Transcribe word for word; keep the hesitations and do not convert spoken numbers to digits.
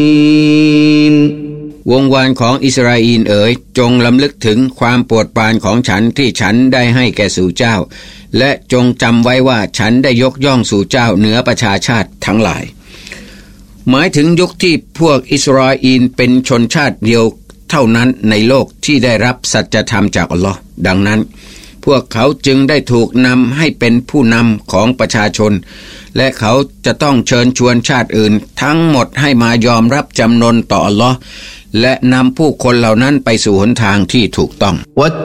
วงวานของอิสราเอลเอ๋ยจงลำลึกถึงความโปรดปรานของฉันที่ฉันได้ให้แก่สู่เจ้าและจงจำไว้ว่าฉันได้ยกย่องสู่เจ้าเหนือประชาชาติทั้งหลายหมายถึงยุคที่พวกอิสราเอลเป็นชนชาติเดียวเท่านั้นในโลกที่ได้รับสัจธรรมจากอัลลอฮ์ดังนั้นพวกเขาจึงได้ถูกนำให้เป็นผู้นำของประชาชนและเขาจะต้องเชิญชวนชาติอื่นทั้งหมดให้มายอมรับจำนนต่ออัลลอฮ์และนำผู้คนเหล่านั้นไปสู่หนทางที่ถูกต้อง